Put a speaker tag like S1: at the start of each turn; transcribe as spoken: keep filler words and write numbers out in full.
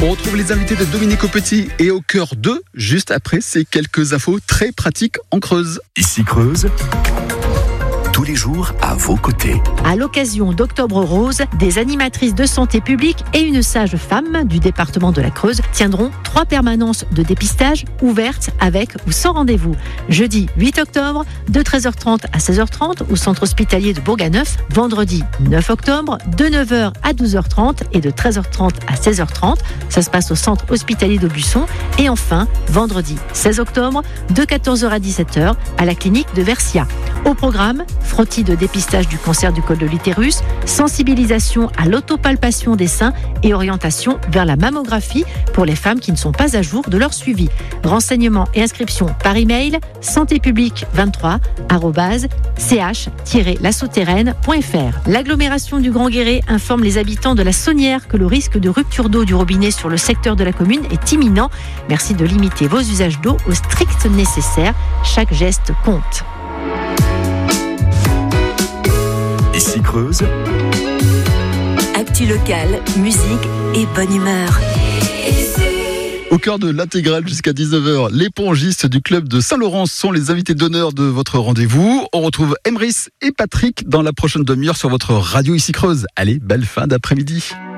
S1: On retrouve les invités de Dominique Petit et Au Cœur d'eux, juste après ces quelques infos très pratiques en Creuse.
S2: Ici Creuse, tous les jours à vos côtés.
S3: À l'occasion d'Octobre Rose, des animatrices de santé publique et une sage femme du département de la Creuse tiendront trois permanences de dépistage ouvertes avec ou sans rendez-vous. Jeudi huit octobre, de treize heures trente à seize heures trente au centre hospitalier de Bourg-à-Neuf. Vendredi neuf octobre, de neuf heures à douze heures trente et de treize heures trente à seize heures trente. Ça se passe au centre hospitalier d'Aubusson. Et enfin, vendredi seize octobre, de quatorze heures à dix-sept heures à la clinique de Versia. Au programme, frottis de dépistage du cancer du col de l'utérus, sensibilisation à l'autopalpation des seins et orientation vers la mammographie pour les femmes qui ne sont pas à jour de leur suivi. Renseignements et inscriptions par email santépublique vingt-trois arobase c h tiret la souterraine point f r. L'agglomération du Grand Guéret informe les habitants de la Saunière que le risque de rupture d'eau du robinet sur le secteur de la commune est imminent. Merci de limiter vos usages d'eau au strict nécessaire. Chaque geste compte.
S2: Ici Creuse,
S4: actu locale, musique et bonne humeur.
S1: Au cœur de l'intégrale jusqu'à dix-neuf heures, les pongistes du club de Saint-Laurent sont les invités d'honneur de votre rendez-vous. On retrouve Emrys et Patrick dans la prochaine demi-heure sur votre radio Ici Creuse. Allez, belle fin d'après-midi.